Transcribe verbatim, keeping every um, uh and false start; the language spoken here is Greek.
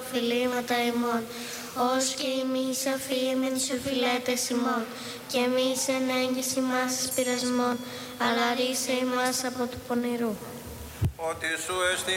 οφειλήματα ημών, ως και εμείς αφήμεν σου φιλέτες ημών, και εμείς εν έγκυση μας εις πειρασμών, αλλά ρίσε ημάς από του πονηρού. Ότι σου εστι